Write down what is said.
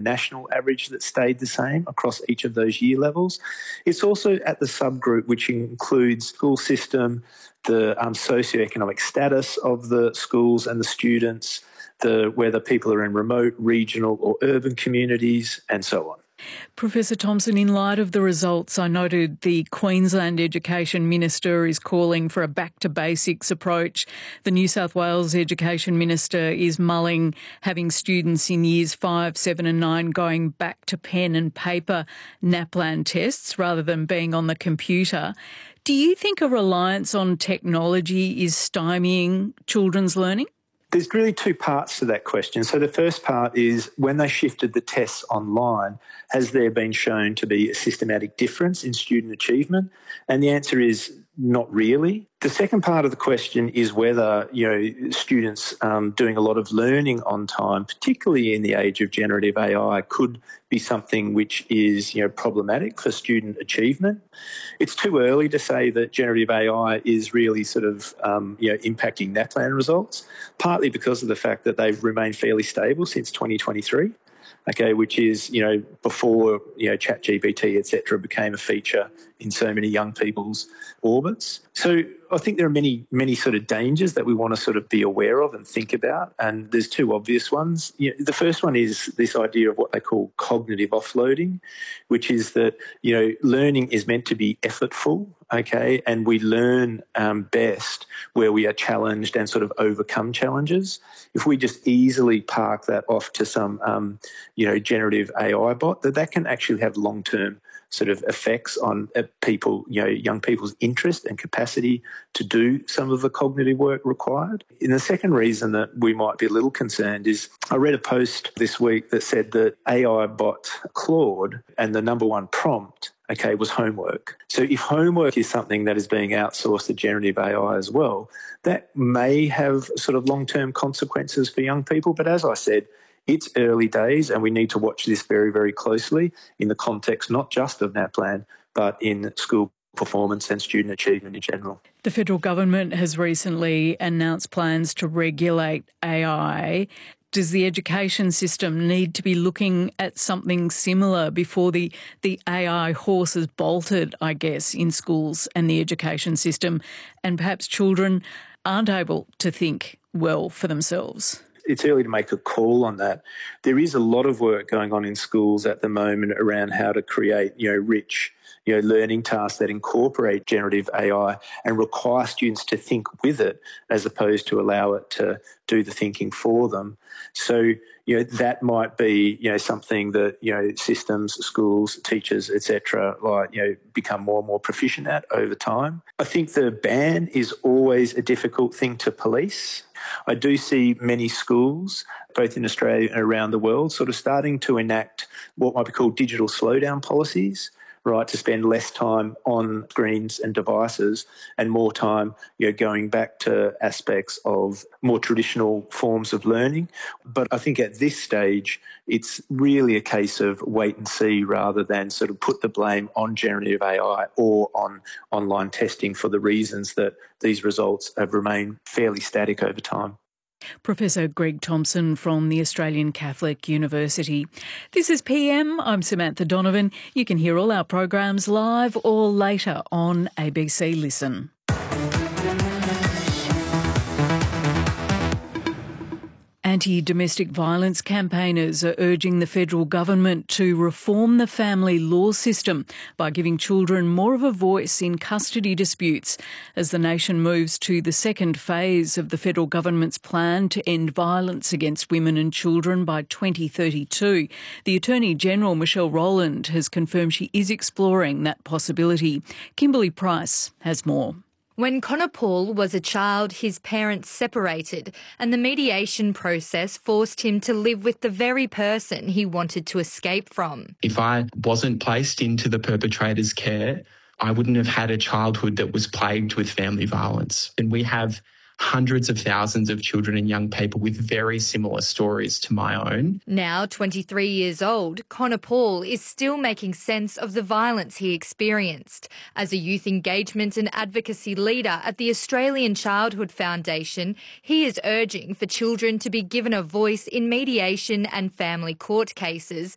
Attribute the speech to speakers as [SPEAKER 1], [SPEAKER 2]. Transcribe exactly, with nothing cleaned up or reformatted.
[SPEAKER 1] national average that stayed the same across each of those year levels. It's also at the subgroup, which includes school system, the um, socioeconomic status of the schools and the students, the whether people are in remote, regional or urban communities, and so on.
[SPEAKER 2] Professor Thompson, in light of the results, I noted the Queensland Education Minister is calling for a back-to-basics approach. The New South Wales Education Minister is mulling having students in years five, seven and nine going back to pen and paper NAPLAN tests rather than being on the computer. Do you think a reliance on technology is stymieing children's learning?
[SPEAKER 1] There's really two parts to that question. So the first part is, when they shifted the tests online, has there been shown to be a systematic difference in student achievement? And the answer is not really. The second part of the question is whether, you know, students um, doing a lot of learning on time, particularly in the age of generative A I, could be something which is, you know, problematic for student achievement. It's too early to say that generative A I is really sort of, um, you know, impacting NAPLAN results, partly because of the fact that they've remained fairly stable since twenty twenty-three. Okay, which is, you know, before, you know, ChatGPT, et cetera, became a feature in so many young people's orbits. So I think there are many, many sort of dangers that we want to sort of be aware of and think about. And there's two obvious ones. You know, the first one is this idea of what they call cognitive offloading, which is that, you know, learning is meant to be effortful, okay, and we learn um, best where we are challenged and sort of overcome challenges. If we just easily park that off to some, um, you know, generative A I bot, that that can actually have long-term sort of effects on uh, people, you know, young people's interest and capacity to do some of the cognitive work required. And the second reason that we might be a little concerned is, I read a post this week that said that A I bot Claude and the number one prompt, okay, was homework. So if homework is something that is being outsourced to generative A I as well, that may have sort of long-term consequences for young people. But as I said, it's early days and we need to watch this very, very closely in the context not just of NAPLAN, but in school performance and student achievement in general.
[SPEAKER 2] The federal government has recently announced plans to regulate A I. Does the education system need to be looking at something similar before the, the A I horse is bolted, I guess, in schools and the education system, and perhaps children aren't able to think well for themselves?
[SPEAKER 1] It's early to make a call on that. There is a lot of work going on in schools at the moment around how to create, you know, rich, you know, learning tasks that incorporate generative A I and require students to think with it as opposed to allow it to do the thinking for them. So, you know, that might be, you know, something that, you know, systems, schools, teachers, et cetera, like, you know, become more and more proficient at over time. I think the ban is always a difficult thing to police. I do see many schools, both in Australia and around the world, sort of starting to enact what might be called digital slowdown policies, right, to spend less time on screens and devices and more time, you know, going back to aspects of more traditional forms of learning. But I think at this stage, it's really a case of wait and see rather than sort of put the blame on generative A I or on online testing for the reasons that these results have remained fairly static over time.
[SPEAKER 2] Professor Greg Thompson from the Australian Catholic University. This is P M. I'm Samantha Donovan. You can hear all our programs live or later on A B C Listen. Anti-domestic violence campaigners are urging the federal government to reform the family law system by giving children more of a voice in custody disputes as the nation moves to the second phase of the federal government's plan to end violence against women and children by twenty thirty-two. The Attorney-General, Michelle Rowland, has confirmed she is exploring that possibility. Kimberly Price has more.
[SPEAKER 3] When Connor Paul was a child, his parents separated and the mediation process forced him to live with the very person he wanted to escape from.
[SPEAKER 4] If I wasn't placed into the perpetrator's care, I wouldn't have had a childhood that was plagued with family violence. And we have hundreds of thousands of children and young people with very similar stories to my own.
[SPEAKER 3] Now twenty-three years old, Connor Paul is still making sense of the violence he experienced. As a youth engagement and advocacy leader at the Australian Childhood Foundation, he is urging for children to be given a voice in mediation and family court cases